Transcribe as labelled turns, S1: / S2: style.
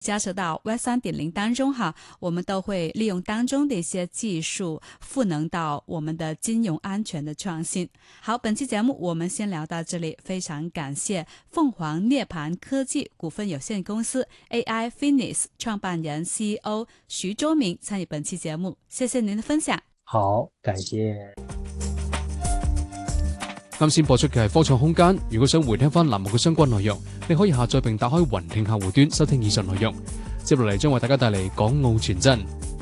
S1: 加设到 Web 3.0当中哈，我们都会利用当中的一些技术赋能到我们的金融安全的创新。好，本期节目我们先聊到这里，非常感谢凤凰涅槃科技股份有限公司 AI Finis 创办人 CEO 徐周明参与本期节目，谢謝您的分享。
S2: 好，感謝。
S3: 啱先播出嘅係科創空間，如果想回聽翻欄目嘅相關內容，你可以下載並打開雲聽客戶端收聽以上內容。接落嚟將為大家帶嚟港澳傳真。